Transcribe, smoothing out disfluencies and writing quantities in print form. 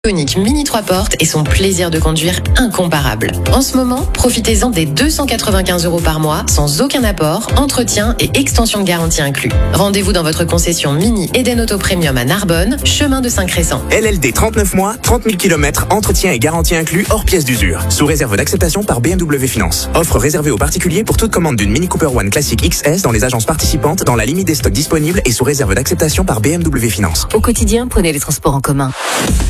Ioniq Mini 3 portes et son plaisir de conduire incomparable. En ce moment, profitez-en des 295 € par mois sans aucun apport, entretien et extension de garantie inclus. Rendez-vous dans votre concession Mini Eden Auto Premium à Narbonne, chemin de Saint-Crescent. LLD 39 mois, 30 000 km, entretien et garantie inclus hors pièces d'usure. Sous réserve d'acceptation par BMW Finance. Offre réservée aux particuliers pour toute commande d'une Mini Cooper One Classic XS dans les agences participantes dans la limite des stocks disponibles et sous réserve d'acceptation par BMW Finance. Au quotidien, prenez les transports en commun.